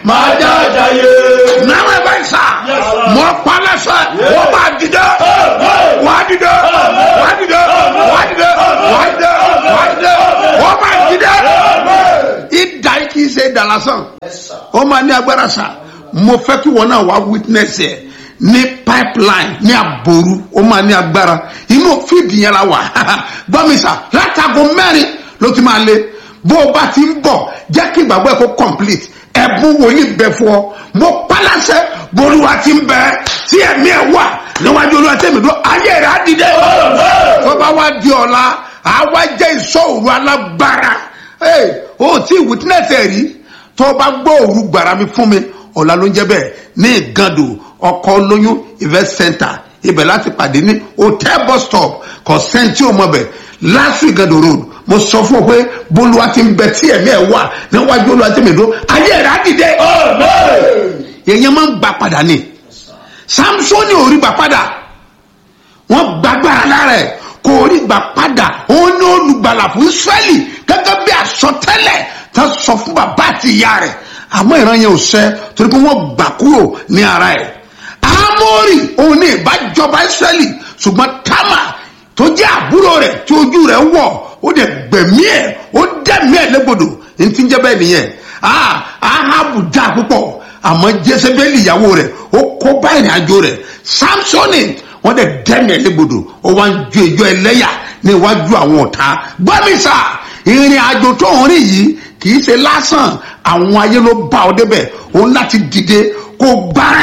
máa já àjàyè. náà ẹ bá sà mọ pálásẹ wọ́n máa dìde wàá dìde wàá dìde wàá dìde wàá dìde wàá dìde wọ́n máa dìde. ìdá yìí kì í ṣe ìdá lásán ó máa ní agbára sà. mo fẹ́ kí wọn náà wá witness ẹ̀ ní pipeline ní àbòrú ó máa ní agbára inú fídì yẹn la wà gbọ́mísà látago 4 ló ti máa lé bó o bá ti ń bọ̀ jẹ́ kí ìgbàgbọ́ ẹ̀ kó complete ẹ̀bùn wòlíì bẹ fún ọ mo pálásẹ bolúwa ti ń bẹ tí ẹ̀mí ẹ̀ wà níwájú olúwa tẹ̀mí dúró ayé rẹ̀ á dìde tó bá wá di ọ̀la àwa jẹ́ ìṣọ́ òru alágbára o tí witness ẹ̀ rí tó bá gbọ́ òru gbàrà mi fún mi ọ̀la ló ń jẹ́ bẹ́ẹ̀ ní Ìgàndò ọkọ̀ olóyún event center ibẹ̀ láti pàdé ní hotel bus stop kò sẹ́ńtì òmọ̀bẹ̀ lásù Ìgàndò road mo sọ fún ọ pé bolúwa ti ń bẹ tí ẹ̀mí ẹ̀ wà níwájú olúwa tẹ̀mí dúró ayé rẹ̀ á dìde èèyàn máa ń gbà padà ní Samsoni ò rí gbà padà wọ́n gbàgbára lára ẹ̀ kò rí gbà padà òun ní olùgbàlà fún Ísírẹ́lì gẹ́gẹ́ bí àsọtẹ́lẹ̀ tá sọ fún bàbá àti ìyá rẹ̀ àmọ́ ìran yẹn ò ṣẹ torí pé wọ́n gbà kúrò ní ara ẹ̀. Ámórì òun ní ìbájọba Ísírẹ́lì ṣùgbọ́n Támà tó jẹ́ àbúrò rẹ̀ tí ojú rẹ̀ wọ̀ ó dẹ̀ gbẹ̀mí ẹ̀ ó dẹ̀mí ẹ̀ légbodò ní ti ń jẹ́ bẹ́ẹ̀ nìyẹn. Áhábù dá púpọ̀ àmọ́ Jésébélì ìyàwó rẹ̀ ó kó bá ìrìn àjò rẹ̀. Sámsónì wọ́n dẹ̀ dẹ̀mí ẹ̀ légbodò ó wá ń ju ìjọ ẹlẹ́yà ní iwájú àwọn ọ̀tá. gbọ́mísà ìrìn àjò tó ń rìn yìí kì í ṣe lásán àwọn ayé ló bá ọ débẹ̀ òun láti dìde kó gbára